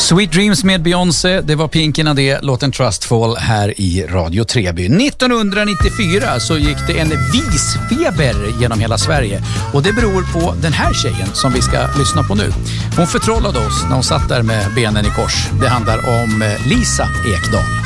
Sweet Dreams med Beyoncé, det var Pinken det, låten Trustful här i Radio Treby. 1994 så gick det en visfeber genom hela Sverige och det beror på den här tjejen som vi ska lyssna på nu. Hon förtrollade oss när hon satt där med benen i kors. Det handlar om Lisa Ekdahl.